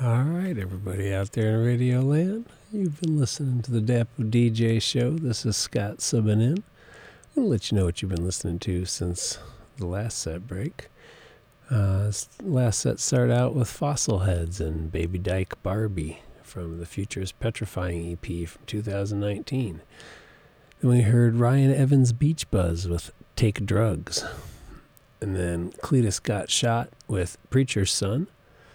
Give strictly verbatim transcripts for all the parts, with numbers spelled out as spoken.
All right, everybody out there in Radio Land, you've been listening to the Dapo D J Show. This is Scott subbing in. I'm going to let you know what you've been listening to since the last set break. Uh, last set started out with Fossil Heads and Baby Dyke Barbie from the Future's Petrifying E P from two thousand nineteen. Then we heard Ryan Evans Beach Buzz with Take Drugs. And then Cletus Got Shot with Preacher's Son.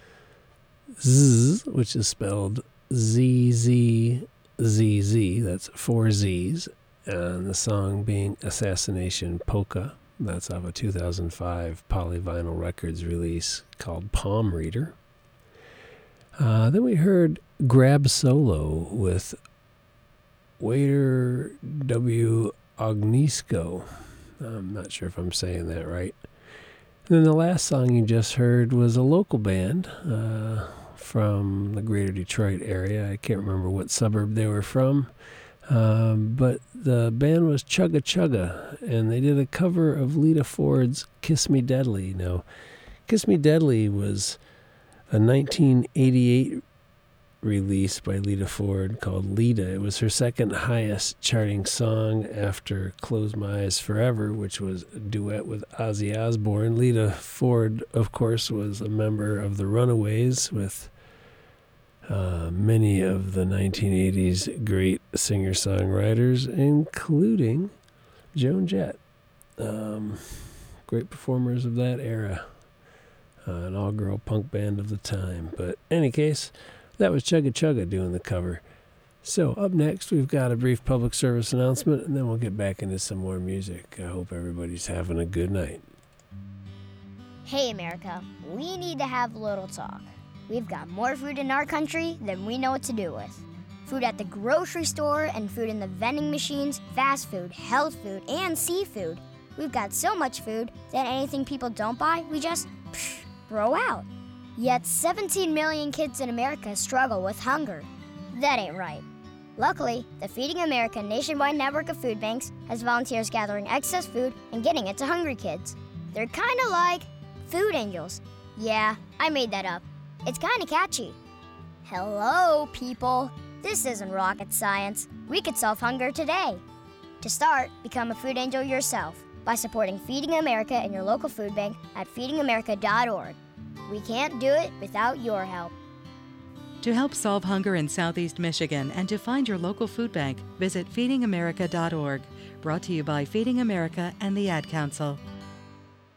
Z, which is spelled Z Z Z Z. That's four Z's. And the song being Assassination Polka. That's off a two thousand five Polyvinyl Records release called Palm Reader. Uh, then we heard Grab Solo with Waiter W. Ognisco. I'm not sure if I'm saying that right. And then the last song you just heard was a local band uh, from the greater Detroit area. I can't remember what suburb they were from. Um, but the band was Chugga Chugga, and they did a cover of Lita Ford's Kiss Me Deadly. Now, Kiss Me Deadly was a nineteen eighty-eight release by Lita Ford called Lita. It was her second highest charting song after Close My Eyes Forever, which was a duet with Ozzy Osbourne. Lita Ford, of course, was a member of the Runaways with Uh, many of the nineteen eighties great singer-songwriters, including Joan Jett. Um, great performers of that era. Uh, an all-girl punk band of the time. But in any case, that was Chugga Chugga doing the cover. So up next, we've got a brief public service announcement, and then we'll get back into some more music. I hope everybody's having a good night. Hey, America, we need to have a little talk. We've got more food in our country than we know what to do with. Food at the grocery store and food in the vending machines, fast food, health food, and seafood. We've got so much food that anything people don't buy, we just psh, throw out. Yet seventeen million kids in America struggle with hunger. That ain't right. Luckily, the Feeding America nationwide network of food banks has volunteers gathering excess food and getting it to hungry kids. They're kind of like food angels. Yeah, I made that up. It's kind of catchy. Hello, people. This isn't rocket science. We could solve hunger today. To start, become a food angel yourself by supporting Feeding America in your local food bank at feeding america dot org. We can't do it without your help. To help solve hunger in Southeast Michigan and to find your local food bank, visit feeding america dot org. Brought to you by Feeding America and the Ad Council.